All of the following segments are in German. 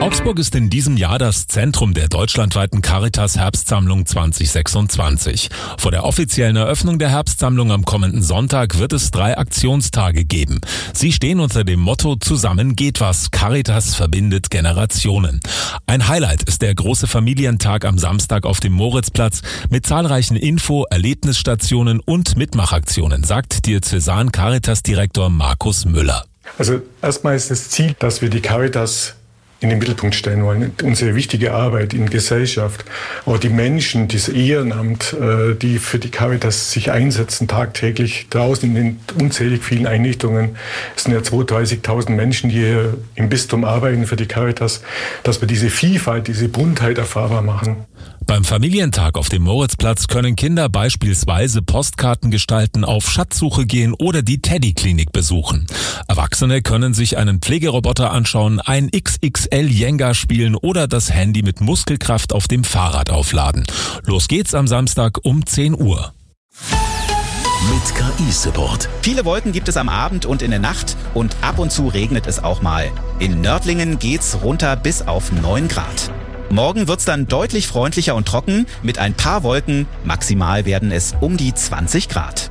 Augsburg ist in diesem Jahr das Zentrum der deutschlandweiten Caritas-Herbstsammlung 2026. Vor der offiziellen Eröffnung der Herbstsammlung am kommenden Sonntag wird es 3 Aktionstage geben. Sie stehen unter dem Motto "Zusammen geht was. Caritas verbindet Generationen". Ein Highlight ist der große Familientag am Samstag auf dem Moritzplatz mit zahlreichen Erlebnisstationen und Mitmachaktionen, sagt Diözesan-Caritas-Direktor Markus Müller. Also erstmal ist das Ziel, dass wir die Caritas in den Mittelpunkt stellen wollen. Unsere wichtige Arbeit in Gesellschaft, auch die Menschen, das Ehrenamt, die für die Caritas sich einsetzen, tagtäglich draußen in den unzählig vielen Einrichtungen. Es sind ja 32.000 Menschen, die hier im Bistum arbeiten für die Caritas, dass wir diese Vielfalt, diese Buntheit erfahrbar machen. Beim Familientag auf dem Moritzplatz können Kinder beispielsweise Postkarten gestalten, auf Schatzsuche gehen oder die Teddy-Klinik besuchen. Erwachsene können sich einen Pflegeroboter anschauen, ein XXL-Jenga spielen oder das Handy mit Muskelkraft auf dem Fahrrad aufladen. Los geht's am Samstag um 10 Uhr. Mit KI-Support. Viele Wolken gibt es am Abend und in der Nacht und ab und zu regnet es auch mal. In Nördlingen geht's runter bis auf 9 Grad. Morgen wird's dann deutlich freundlicher und trocken, mit ein paar Wolken. Maximal werden es um die 20 Grad.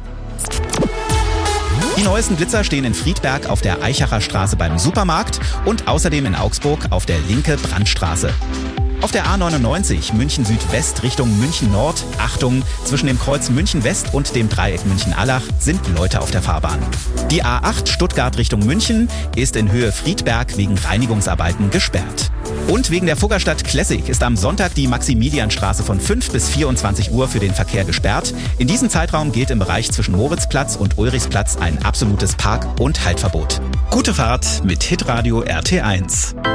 Die neuesten Blitzer stehen in Friedberg auf der Eichacher Straße beim Supermarkt und außerdem in Augsburg auf der Linke Brandstraße. Auf der A99 München Südwest Richtung München Nord, Achtung, zwischen dem Kreuz München West und dem Dreieck München-Allach sind Leute auf der Fahrbahn. Die A8 Stuttgart Richtung München ist in Höhe Friedberg wegen Reinigungsarbeiten gesperrt. Und wegen der Fuggerstadt Classic ist am Sonntag die Maximilianstraße von 5 bis 24 Uhr für den Verkehr gesperrt. In diesem Zeitraum gilt im Bereich zwischen Moritzplatz und Ulrichsplatz ein absolutes Park- und Haltverbot. Gute Fahrt mit Hitradio RT1.